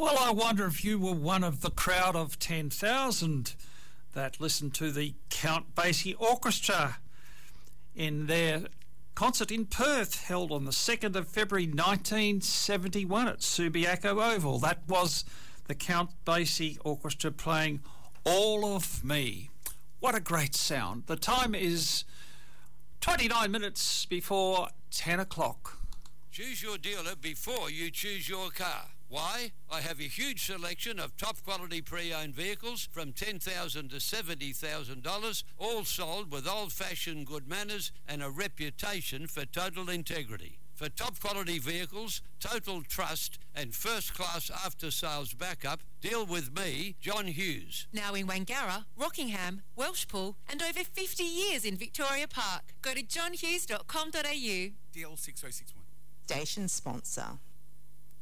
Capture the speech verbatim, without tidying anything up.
Well, I wonder if you were one of the crowd of ten thousand that listened to the Count Basie Orchestra in their concert in Perth, held on the second of February nineteen seventy-one at Subiaco Oval. That was the Count Basie Orchestra playing All of Me. What a great sound. The time is twenty-nine minutes before ten o'clock. Choose your dealer before you choose your car. Why? I have a huge selection of top quality pre-owned vehicles from ten thousand dollars to seventy thousand dollars, all sold with old-fashioned good manners and a reputation for total integrity. For top quality vehicles, total trust and first-class after-sales backup, deal with me, John Hughes. Now in Wangara, Rockingham, Welshpool and over fifty years in Victoria Park. Go to john hughes dot com dot a u. D L six oh six one. Station sponsor.